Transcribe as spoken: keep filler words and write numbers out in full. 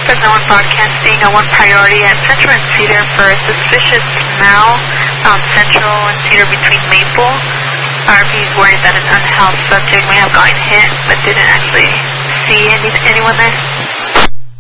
says no one broadcasting on one priority at Central and Cedar for a suspicious smell. Um, Central and Cedar between Maple. R P is worried that an unhoused subject may have gotten hit, but didn't actually see any, anyone there.